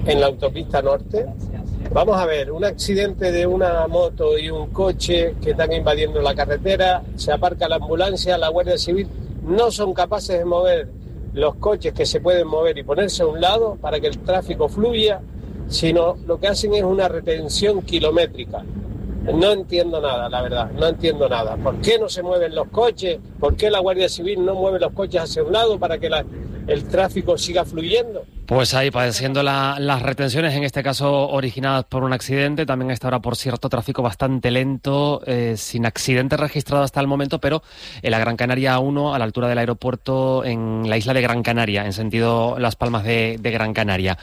en la autopista norte. Vamos a ver, un accidente de una moto y un coche que están invadiendo la carretera, se aparca la ambulancia, la Guardia Civil, no son capaces de mover los coches que se pueden mover y ponerse a un lado para que el tráfico fluya, sino lo que hacen es una retención kilométrica. No entiendo nada, la verdad, no entiendo nada. ¿Por qué no se mueven los coches? ¿Por qué la Guardia Civil no mueve los coches hacia un lado para que el tráfico siga fluyendo? Pues ahí padeciendo las retenciones, en este caso originadas por un accidente, también a esta hora, por cierto, tráfico bastante lento, sin accidente registrado hasta el momento, pero en la Gran Canaria 1, a la altura del aeropuerto, en la isla de Gran Canaria, en sentido Las Palmas de Gran Canaria.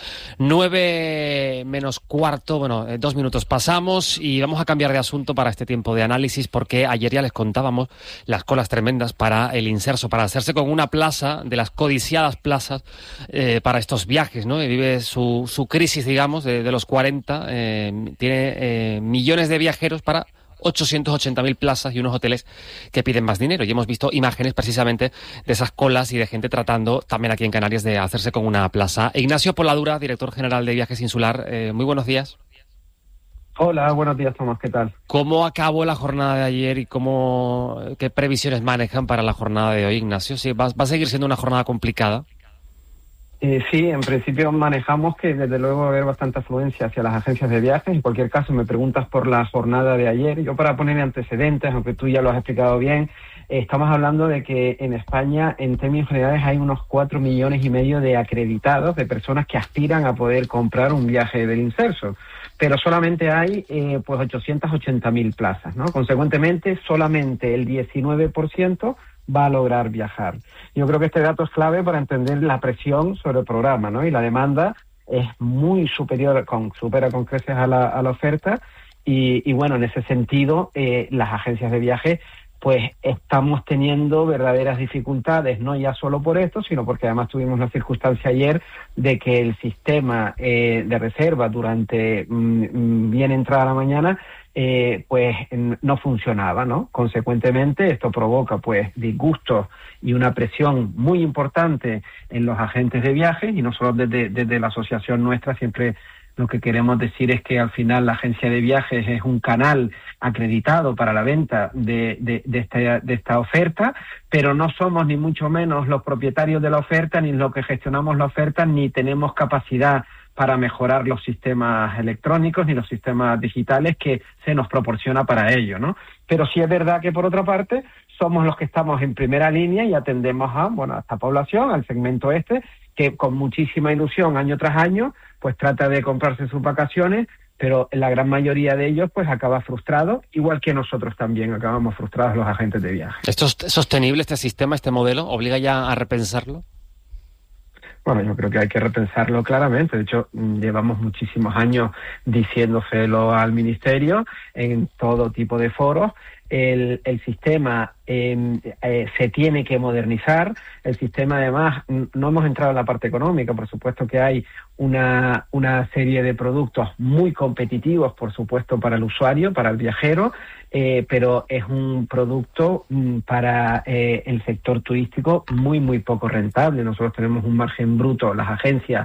9 menos cuarto, 2 minutos pasamos y vamos a cambiar de asunto para este tiempo de análisis, porque ayer ya les contábamos las colas tremendas para el Inserso, para hacerse con una plaza, de las codiciadas plazas, para estos viajes, ¿no? Vive su crisis, digamos, de los 40, tiene millones de viajeros para 880.000 plazas y unos hoteles que piden más dinero. Y hemos visto imágenes precisamente de esas colas y de gente tratando también aquí en Canarias de hacerse con una plaza. Ignacio Poladura, director general de Viajes Insular, muy buenos días. Hola, buenos días, Tomás, ¿qué tal? ¿Cómo acabó la jornada de ayer y qué previsiones manejan para la jornada de hoy, Ignacio? ¿Sí, va a seguir siendo una jornada complicada? Sí, en principio manejamos que desde luego va a haber bastante afluencia hacia las agencias de viajes. En cualquier caso, me preguntas por la jornada de ayer. Yo, para poner antecedentes, aunque tú ya lo has explicado bien, estamos hablando de que en España, en términos generales, hay unos 4,5 millones de acreditados, de personas que aspiran a poder comprar un viaje del Inserso. Pero solamente hay pues 880.000 plazas, ¿no? Consecuentemente, solamente el 19% va a lograr viajar. Yo creo que este dato es clave para entender la presión sobre el programa, ¿no? Y la demanda es muy superior, supera con creces a la oferta, y bueno, en ese sentido, las agencias de viaje pues estamos teniendo verdaderas dificultades, no ya solo por esto, sino porque además tuvimos la circunstancia ayer de que el sistema de reserva durante bien entrada la mañana pues no funcionaba, ¿no? Consecuentemente, esto provoca pues disgustos y una presión muy importante en los agentes de viajes, y no solo desde la asociación nuestra. Siempre lo que queremos decir es que al final la agencia de viajes es un canal acreditado para la venta de esta oferta, pero no somos ni mucho menos los propietarios de la oferta, ni los que gestionamos la oferta, ni tenemos capacidad para mejorar los sistemas electrónicos ni los sistemas digitales que se nos proporciona para ello, ¿no? Pero sí es verdad que, por otra parte, somos los que estamos en primera línea y atendemos a esta población, al segmento que con muchísima ilusión, año tras año, pues trata de comprarse sus vacaciones, pero la gran mayoría de ellos pues acaba frustrado, igual que nosotros también acabamos frustrados los agentes de viaje. ¿Esto es sostenible, este sistema, este modelo? ¿Obliga ya a repensarlo? Bueno, yo creo que hay que repensarlo claramente. De hecho, llevamos muchísimos años diciéndoselo al Ministerio en todo tipo de foros. El sistema se tiene que modernizar. El sistema, además, no hemos entrado en la parte económica. Por supuesto que hay una serie de productos muy competitivos, por supuesto, para el usuario, para el viajero, pero es un producto para el sector turístico muy poco rentable. Nosotros tenemos un margen bruto, las agencias,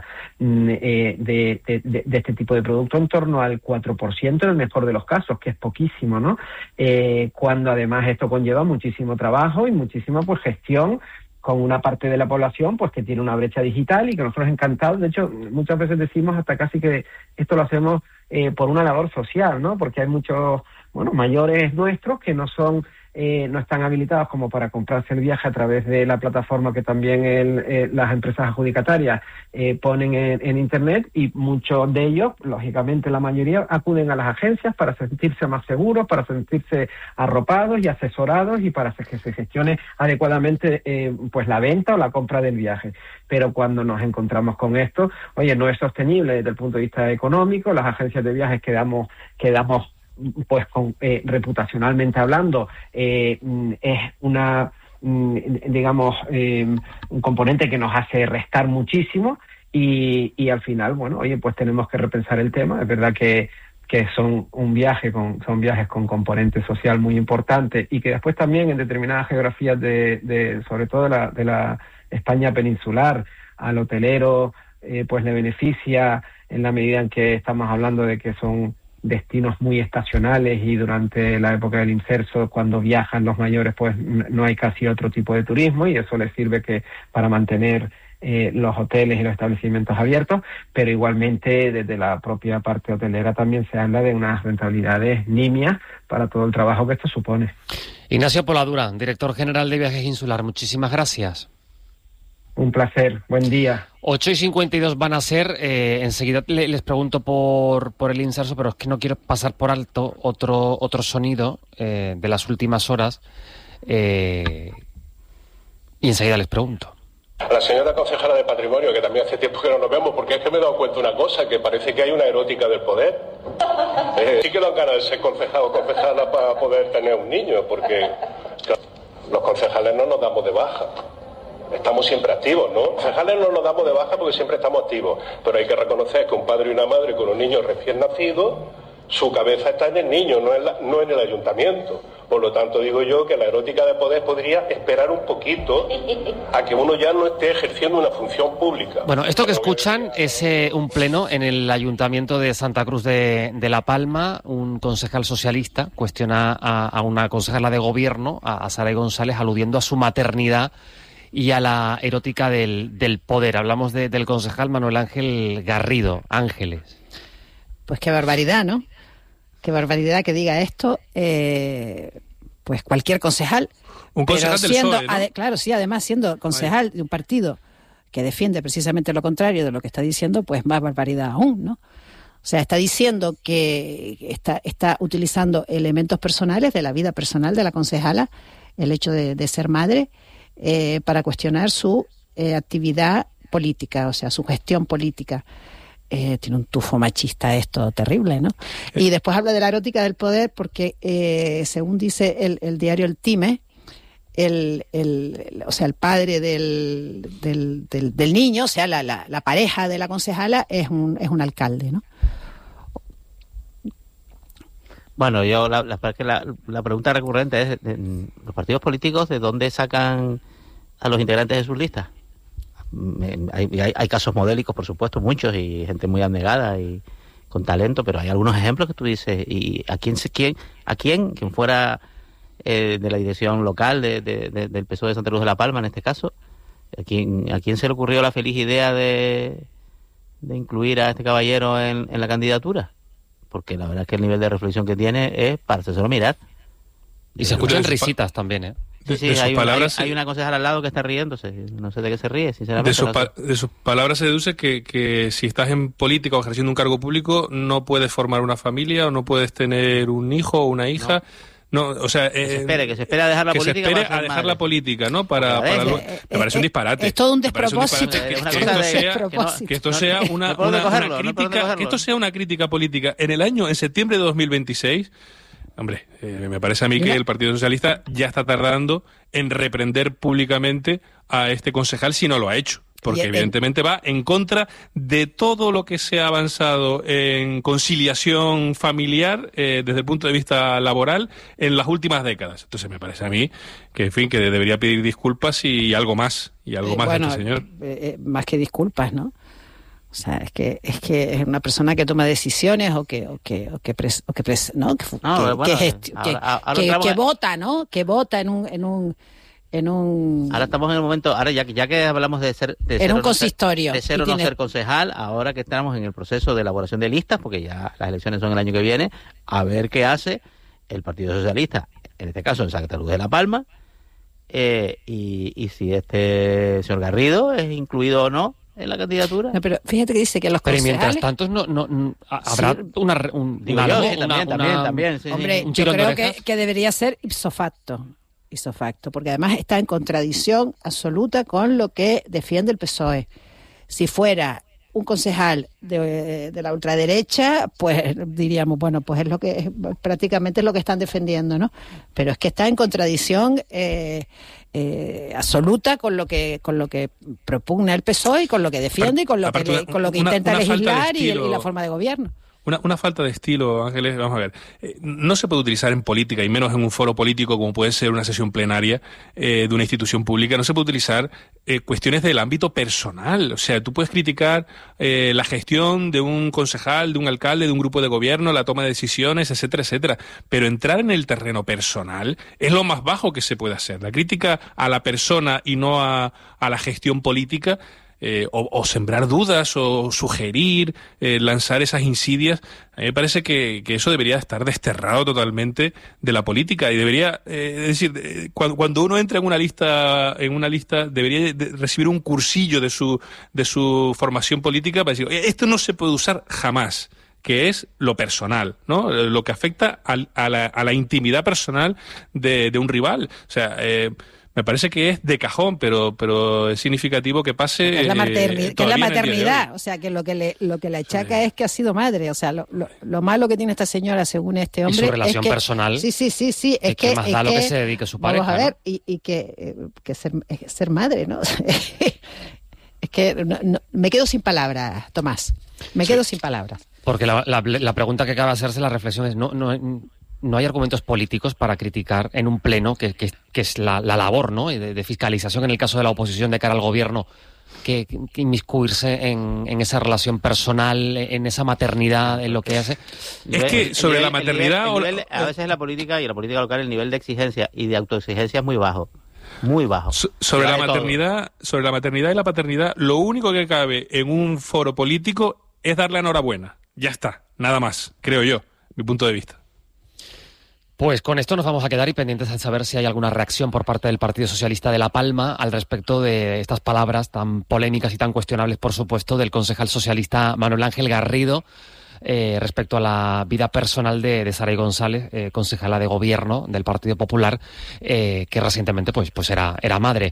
de este tipo de producto en torno al 4%, en el mejor de los casos, que es poquísimo, ¿no? Cuando además esto conlleva muchísimo trabajo y muchísima pues gestión con una parte de la población pues que tiene una brecha digital, y que nosotros encantados. De hecho, muchas veces decimos hasta casi que esto lo hacemos por una labor social, ¿no? Porque hay muchos mayores nuestros que no están habilitados como para comprarse el viaje a través de la plataforma que también las empresas adjudicatarias ponen en Internet, y muchos de ellos, lógicamente la mayoría, acuden a las agencias para sentirse más seguros, para sentirse arropados y asesorados, y para que se gestione adecuadamente pues la venta o la compra del viaje. Pero cuando nos encontramos con esto, no es sostenible desde el punto de vista económico. Las agencias de viajes quedamos pues reputacionalmente hablando, es una un componente que nos hace restar muchísimo, y al final pues tenemos que repensar el tema. Es verdad que son viajes con componente social muy importante, y que después también en determinadas geografías sobre todo de la España peninsular, al hotelero pues le beneficia en la medida en que estamos hablando de que son destinos muy estacionales y durante la época del incenso, cuando viajan los mayores, pues no hay casi otro tipo de turismo y eso les sirve para mantener los hoteles y los establecimientos abiertos, pero igualmente desde la propia parte hotelera también se habla de unas rentabilidades nimias para todo el trabajo que esto supone. Ignacio Poladura, director general de Viajes Insular, muchísimas gracias. Un placer, buen día. 8:52 van a ser, enseguida les pregunto por el incenso, pero es que no quiero pasar por alto otro sonido de las últimas horas, y enseguida les pregunto. A la señora concejala de Patrimonio, que también hace tiempo que no nos vemos, porque es que me he dado cuenta de una cosa, que parece que hay una erótica del poder. Sí que dan ganas de ser concejal o concejala para poder tener un niño, porque los concejales no nos damos de baja. Estamos siempre activos, ¿no? Los concejales no nos damos de baja porque siempre estamos activos, pero hay que reconocer que un padre y una madre con un niño recién nacido, su cabeza está en el niño, no en el ayuntamiento. Por lo tanto, digo yo que la erótica de poder podría esperar un poquito a que uno ya no esté ejerciendo una función pública. Bueno, esto que escuchan es un pleno en el Ayuntamiento de Santa Cruz de La Palma. Un concejal socialista cuestiona a una concejala de gobierno, a Saray González, aludiendo a su maternidad y a la erótica del poder. Hablamos del concejal Manuel Ángel Garrido. Ángeles. Pues qué barbaridad, ¿no? Qué barbaridad que diga esto, pues cualquier concejal. Un concejal del PSOE, ¿no? Claro, sí, además siendo concejal de un partido que defiende precisamente lo contrario de lo que está diciendo, pues más barbaridad aún, ¿no? O sea, está diciendo que está utilizando elementos personales de la vida personal de la concejala, el hecho de ser madre, para cuestionar su actividad política, o sea, su gestión política. Tiene un tufo machista esto terrible, ¿no? Y después habla de la erótica del poder porque, según dice el diario El Time, o sea, el padre del niño, o sea, la pareja de la concejala es un alcalde, ¿no? Bueno, yo la pregunta recurrente es, ¿los partidos políticos de dónde sacan a los integrantes de sus listas? Hay casos modélicos, por supuesto, muchos, y gente muy abnegada y con talento, pero hay algunos ejemplos que tú dices, y quien fuera de la dirección local del PSOE de Santa Cruz de La Palma, en este caso, a quién se le ocurrió la feliz idea de incluir a este caballero en la candidatura, porque la verdad es que el nivel de reflexión que tiene es para hacérselo mirar. Y se escuchan risitas también, ¿eh? Sí, hay una concejala al lado que está riéndose, no sé de qué se ríe, sinceramente. De sus palabras se deduce que si estás en política o ejerciendo un cargo público no puedes formar una familia o no puedes tener un hijo o una hija. No, o sea, que se espere a dejar la política. Que se espere a dejar la política, ¿no? Me parece un disparate. Es todo un despropósito. Que esto sea una crítica, que esto sea una crítica política en septiembre de 2026. Hombre, me parece a mí que el Partido Socialista ya está tardando en reprender públicamente a este concejal si no lo ha hecho, porque evidentemente va en contra de todo lo que se ha avanzado en conciliación familiar desde el punto de vista laboral en las últimas décadas. Entonces me parece a mí que, en fin, que debería pedir disculpas y algo más, bueno, este señor. Más que disculpas, ¿no? O sea, es que es una persona que toma decisiones que vota, ¿no? Que vota en un. Ahora estamos en el momento, ahora ya que hablamos de ser un consistorio, de ser o no ser concejal, ahora que estamos en el proceso de elaboración de listas, porque ya las elecciones son el año que viene, a ver qué hace el Partido Socialista, en este caso en Santa Cruz de La Palma, y si este señor Garrido es incluido o no en la candidatura. No, pero fíjate que dice que los concejales... Pero mientras tanto no habrá también. Hombre, yo creo que debería ser ipso facto, porque además está en contradicción absoluta con lo que defiende el PSOE. Si fuera un concejal de la ultraderecha, pues diríamos, bueno, pues prácticamente es lo que están defendiendo, ¿no? Pero es que está en contradicción absoluta con lo que propugna el PSOE y con lo que defiende y con lo que intenta legislar y la forma de gobierno. una falta de estilo, Ángeles. Vamos a ver, no se puede utilizar en política, y menos en un foro político como puede ser una sesión plenaria de una institución pública, no se puede utilizar cuestiones del ámbito personal. O sea, tú puedes criticar la gestión de un concejal, de un alcalde, de un grupo de gobierno, la toma de decisiones, etcétera, etcétera, pero entrar en el terreno personal es lo más bajo que se puede hacer. La crítica a la persona y no a la gestión política, o sembrar dudas, o sugerir, lanzar esas insidias, a mí me parece que eso debería estar desterrado totalmente de la política, y debería, es decir, cuando uno entra en una lista debería recibir un cursillo de su formación política para decir, esto no se puede usar jamás, que es lo personal, ¿no? Lo que afecta a la intimidad personal de un rival. O sea, me parece que es de cajón, pero es significativo que pase. Que es la maternidad, o sea, que lo que le achaca es que ha sido madre. O sea, lo malo que tiene esta señora, según este hombre, y su relación es que, personal. Sí, es que más da lo que se dedique su pareja. Vamos a ver, ¿no? y que ser madre, ¿no? Es que me quedo sin palabras, Tomás. Me quedo sin palabras. Porque la pregunta que acaba de hacerse, la reflexión es, no hay argumentos políticos para criticar en un pleno, que es la labor, ¿no?, de fiscalización en el caso de la oposición de cara al gobierno, que inmiscuirse en esa relación personal, en esa maternidad, en lo que hace. Es que sobre la maternidad... a veces en la política y en la política local el nivel de exigencia y de autoexigencia es muy bajo. Muy bajo. Sobre la maternidad y la paternidad, lo único que cabe en un foro político es darle enhorabuena. Ya está, nada más, creo yo, mi punto de vista. Pues con esto nos vamos a quedar y pendientes de saber si hay alguna reacción por parte del Partido Socialista de La Palma al respecto de estas palabras tan polémicas y tan cuestionables, por supuesto, del concejal socialista Manuel Ángel Garrido, respecto a la vida personal de Saray González, concejala de gobierno del Partido Popular, que recientemente pues era madre.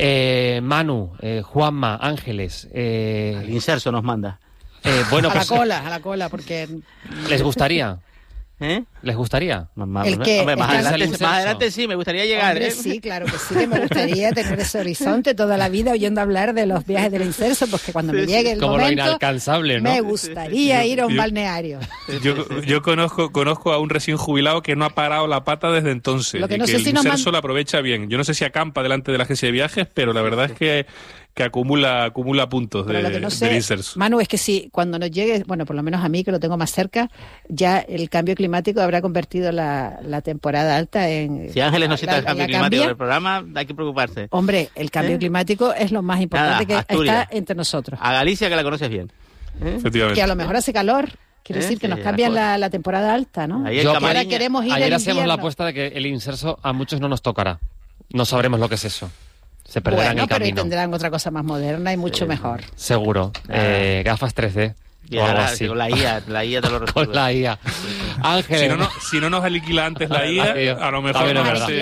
Manu, Juanma, Ángeles... El Inserso nos manda. Bueno, a la cola, porque... ¿Les gustaría? ¿Les gustaría? Más adelante sí, me gustaría llegar. Hombre, sí, claro que sí, que me gustaría tener ese horizonte toda la vida oyendo hablar de los viajes del Inserso, porque cuando me llegue el como momento, lo inalcanzable, ¿no? Me gustaría ir a un balneario. Yo conozco a un recién jubilado que no ha parado la pata desde entonces, lo que no y sé que el si Inserso lo aprovecha bien. Yo no sé si acampa delante de la agencia de viajes, pero la verdad es que acumula puntos del Inserso. Manu, es que sí, cuando nos llegue, bueno, por lo menos a mí, que lo tengo más cerca, ya el cambio climático habrá convertido la temporada alta en... Si Ángeles no cita el cambio climático del programa, hay que preocuparse. Hombre, el cambio climático es lo más importante que está entre nosotros. A Galicia, que la conoces bien. Efectivamente. Que a lo mejor hace calor. Quiere decir que nos cambian la temporada alta, ¿no? Ahora queremos ir ayer hacíamos la apuesta de que el Inserso a muchos no nos tocará. No sabremos lo que es eso. Se perderán el camino. Pero tendrán otra cosa más moderna y mucho mejor. Seguro. Gafas 3D. Y ahora, con la IA te lo resuelve. Con la IA. Ángel. Si no nos alquila antes la IA, a lo mejor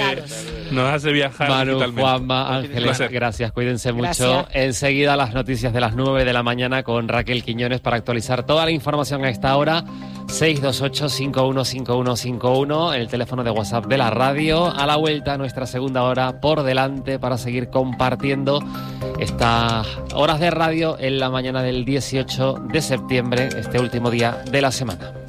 nos hace viajar Manu, digitalmente. Juanma, Ángeles, gracias. Cuídense mucho. Enseguida las noticias de las 9 de la mañana con Raquel Quiñones para actualizar toda la información a esta hora. 628-515151, el teléfono de WhatsApp de la radio. A la vuelta, nuestra segunda hora por delante para seguir compartiendo estas horas de radio en la mañana del 18 de septiembre, este último día de la semana.